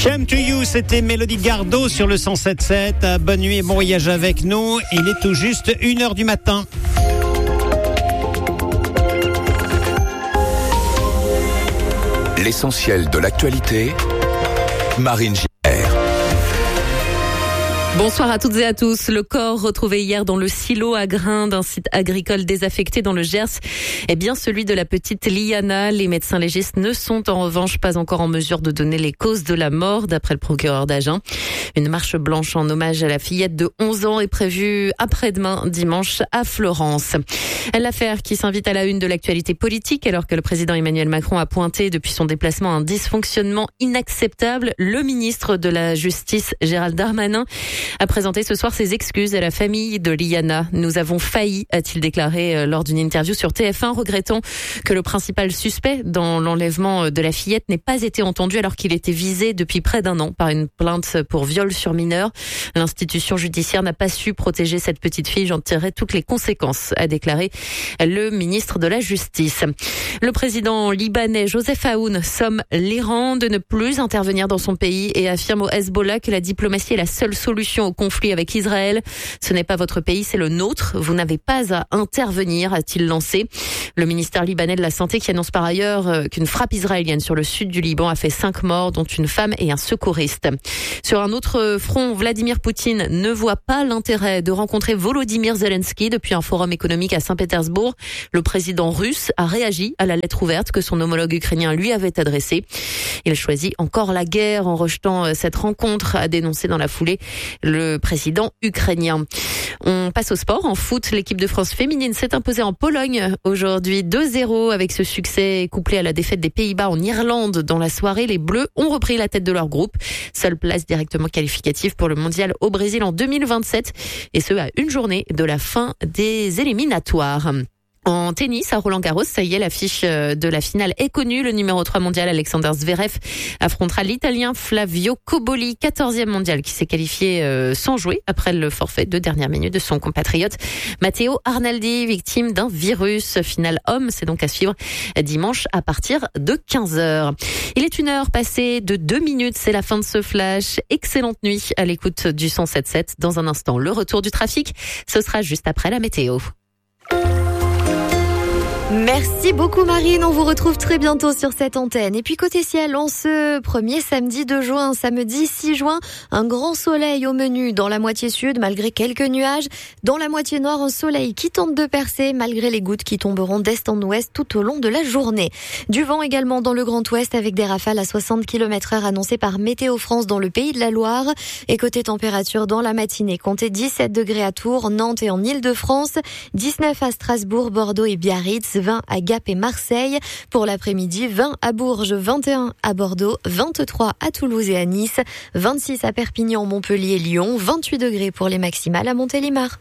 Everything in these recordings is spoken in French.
Shame to You, c'était Mélodie Gardot sur le 107.7. Bonne nuit et bon voyage avec nous. Il est tout juste 1h du matin. L'essentiel de l'actualité, Marine Gilbert. Bonsoir à toutes et à tous. Le corps retrouvé hier dans le silo à grains d'un site agricole désaffecté dans le Gers est bien celui de la petite Liana. Les médecins légistes ne sont en revanche pas encore en mesure de donner les causes de la mort, d'après le procureur d'Agen. Une marche blanche en hommage à la fillette de 11 ans est prévue après-demain, dimanche, à Florence. L'affaire qui s'invite à la une de l'actualité politique, alors que le président Emmanuel Macron a pointé depuis son déplacement un dysfonctionnement inacceptable. Le ministre de la Justice, Gérald Darmanin, a présenté ce soir ses excuses à la famille de Liana. Nous avons failli, a-t-il déclaré lors d'une interview sur TF1, regrettant que le principal suspect dans l'enlèvement de la fillette n'ait pas été entendu alors qu'il était visé depuis près d'un an par une plainte pour viol sur mineur. L'institution judiciaire n'a pas su protéger cette petite fille. J'en tirerai toutes les conséquences, a déclaré le ministre de la Justice. Le président libanais Joseph Aoun somme l'Iran de ne plus intervenir dans son pays et affirme au Hezbollah que la diplomatie est la seule solution au conflit avec Israël. Ce n'est pas votre pays, c'est le nôtre. Vous n'avez pas à intervenir, a-t-il lancé. Le ministère libanais de la Santé qui annonce par ailleurs qu'une frappe israélienne sur le sud du Liban a fait 5 morts, dont une femme et un secouriste. Sur un autre front, Vladimir Poutine ne voit pas l'intérêt de rencontrer Volodymyr Zelensky depuis un forum économique à Saint-Pétersbourg. Le président russe a réagi à la lettre ouverte que son homologue ukrainien lui avait adressée. Il choisit encore la guerre en rejetant cette rencontre, a dénoncé dans la foulée le président ukrainien. On passe au sport. En foot, l'équipe de France féminine s'est imposée en Pologne aujourd'hui 2-0 avec ce succès couplé à la défaite des Pays-Bas en Irlande dans la soirée. Les Bleus ont repris la tête de leur groupe. Seule place directement qualificative pour le mondial au Brésil en 2027 et ce à une journée de la fin des éliminatoires. En tennis, à Roland-Garros, ça y est, l'affiche de la finale est connue. Le numéro 3 mondial, Alexander Zverev, affrontera l'Italien Flavio Cobolli, 14e mondial, qui s'est qualifié sans jouer après le forfait de dernière minute de son compatriote Matteo Arnaldi, victime d'un virus. Finale homme, c'est donc à suivre dimanche à partir de 15h. Il est 1h passée de 2 minutes, c'est la fin de ce flash. Excellente nuit à l'écoute du 107.7. Dans un instant, le retour du trafic, ce sera juste après la météo. Merci beaucoup Marine, on vous retrouve très bientôt sur cette antenne. Et puis côté ciel, en ce premier samedi de juin, samedi 6 juin, un grand soleil au menu dans la moitié sud malgré quelques nuages. Dans la moitié nord, un soleil qui tente de percer malgré les gouttes qui tomberont d'est en ouest tout au long de la journée. Du vent également dans le Grand Ouest avec des rafales à 60 km/h annoncées par Météo France dans le Pays de la Loire. Et côté température dans la matinée, comptez 17 degrés à Tours, Nantes et en Île-de-France, 19 à Strasbourg, Bordeaux et Biarritz, 20 à Gap et Marseille. Pour l'après-midi, 20 à Bourges, 21 à Bordeaux, 23 à Toulouse et à Nice, 26 à Perpignan, Montpellier, Lyon, 28 degrés pour les maximales à Montélimar.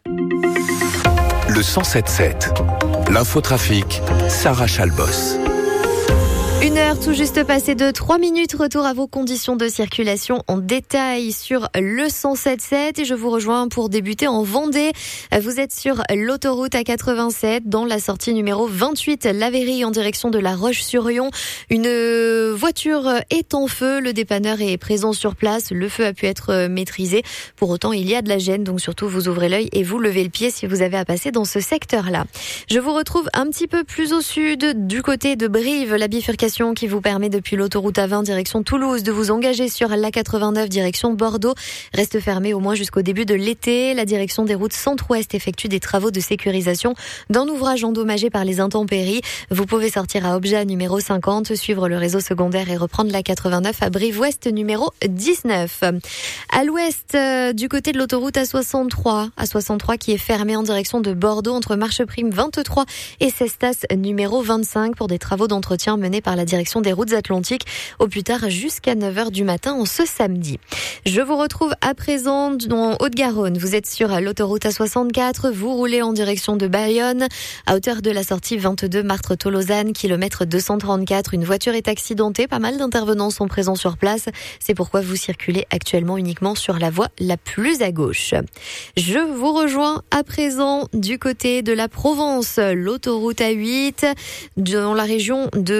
Le 107.7, l'infotrafic, Sarah Chalbos. 1h tout juste passée de 3 minutes. Retour à vos conditions de circulation en détail sur le 107.7 et je vous rejoins pour débuter en Vendée. Vous êtes sur l'autoroute A87 dans la sortie numéro 28, Lavéry en direction de La Roche-sur-Yon. Une voiture est en feu, le dépanneur est présent sur place, le feu a pu être maîtrisé. Pour autant, il y a de la gêne, donc surtout vous ouvrez l'œil et vous levez le pied si vous avez à passer dans ce secteur-là. Je vous retrouve un petit peu plus au sud, du côté de Brive, la bifurcation qui vous permet depuis l'autoroute A20 direction Toulouse de vous engager sur l'A89 direction Bordeaux reste fermée au moins jusqu'au début de l'été. La direction des routes centre-ouest effectue des travaux de sécurisation d'un ouvrage endommagé par les intempéries. Vous pouvez sortir à Obja numéro 50, suivre le réseau secondaire et reprendre l'A89 à Brive-Ouest numéro 19. À l'ouest, du côté de l'autoroute A63 qui est fermée en direction de Bordeaux entre Marcheprime 23 et Cestas numéro 25 pour des travaux d'entretien menés par la direction des routes atlantiques au plus tard jusqu'à 9h du matin en ce samedi. Je vous retrouve à présent en Haute-Garonne. Vous êtes sur l'autoroute A64, vous roulez en direction de Bayonne à hauteur de la sortie 22 Martres-Tolosane, kilomètre 234. Une voiture est accidentée, pas mal d'intervenants sont présents sur place. C'est pourquoi vous circulez actuellement uniquement sur la voie la plus à gauche. Je vous rejoins à présent du côté de la Provence, l'autoroute A8 dans la région de Brignoles.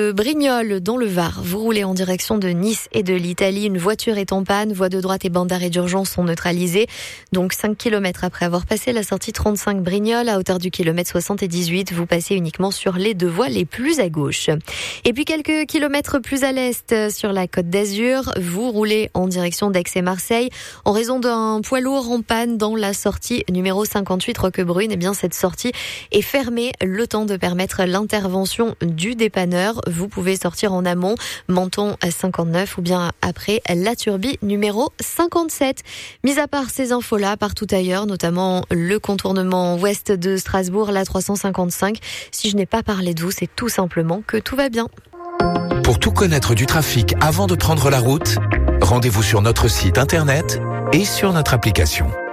Brignoles dans le Var. Vous roulez en direction de Nice et de l'Italie. Une voiture est en panne. Voie de droite et bande d'arrêt d'urgence sont neutralisées. Donc 5 km après avoir passé la sortie 35 Brignoles à hauteur du kilomètre 78, vous passez uniquement sur les deux voies les plus à gauche. Et puis quelques kilomètres plus à l'est sur la Côte d'Azur, vous roulez en direction d'Aix et Marseille en raison d'un poids lourd en panne dans la sortie numéro 58 Roquebrune. Eh bien cette sortie est fermée le temps de permettre l'intervention du dépanneur. Vous pouvez sortir en amont, Menton à 59 ou bien après la Turbie numéro 57. Mis à part ces infos-là, partout ailleurs, notamment le contournement ouest de Strasbourg, la 355. Si je n'ai pas parlé de vous, c'est tout simplement que tout va bien. Pour tout connaître du trafic avant de prendre la route, rendez-vous sur notre site internet et sur notre application.